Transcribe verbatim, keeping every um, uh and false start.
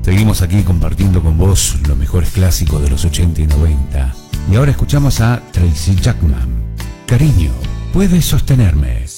Seguimos aquí compartiendo con vos los mejores clásicos de los ochenta y noventa. Y ahora escuchamos a Tracy Chapman. Cariño, puedes sostenerme.